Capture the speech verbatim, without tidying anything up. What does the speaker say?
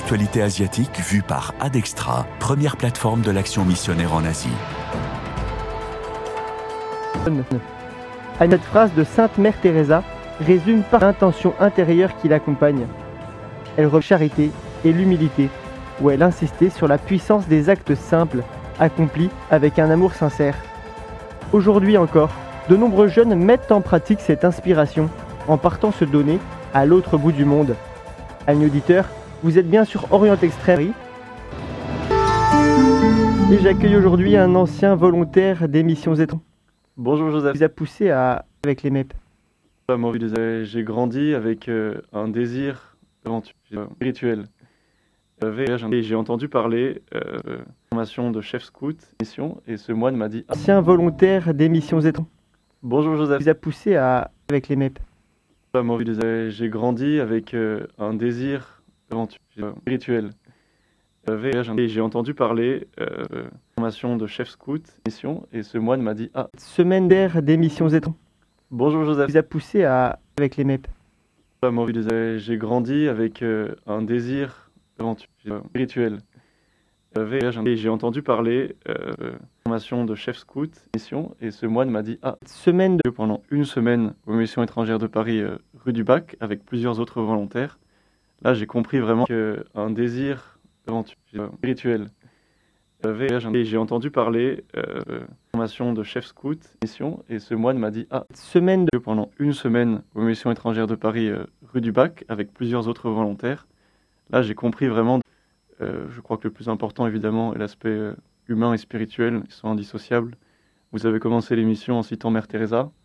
l'actualité asiatique vue par Adextra, première plateforme de l'action missionnaire en Asie. Cette phrase de Sainte Mère Teresa résume par l'intention intérieure qui l'accompagne. Elle reprend la charité et l'humilité, où elle insistait sur la puissance des actes simples, accomplis avec un amour sincère. Aujourd'hui encore, de nombreux jeunes mettent en pratique cette inspiration en partant se donner à l'autre bout du monde. Amis auditeurs, vous êtes bien sur Orient Extrême et j'accueille aujourd'hui un ancien volontaire des missions étrangères. Bonjour Joseph. Vous a poussé à avec les M E P. Moi, j'ai grandi avec euh, un désir spirituel. Et j'ai entendu parler euh, de formation de chef scout, mission, et ce moine m'a dit ah. Ancien volontaire des missions étrangères. Bonjour Joseph. Vous a poussé à avec les M E P. Moi, j'ai grandi avec euh, un désir spirituel. Et j'ai entendu parler euh, de formation de chef scout, mission, et ce moine m'a dit ah. Semaine d'air des missions étrangères. Bonjour Joseph. Vous a poussé à avec les M E P. Moi, j'ai grandi avec euh, un désir spirituel. Et j'ai entendu parler euh, de formation de chef scout, mission, et ce moine m'a dit ah. Semaine de... Pendant une semaine aux missions étrangères de Paris, euh, rue du Bac, avec plusieurs autres volontaires. Là, j'ai compris vraiment qu'un désir spirituel. Et j'ai entendu parler euh, de formation de chef scout, mission, et ce moine m'a dit ah. Semaine de... Pendant une semaine aux missions étrangères de Paris, euh, rue du Bac, avec plusieurs autres volontaires. Là, j'ai compris vraiment, euh, je crois que le plus important, évidemment, est l'aspect euh, humain et spirituel, ils sont indissociables. Vous avez commencé l'émission en citant Mère Teresa.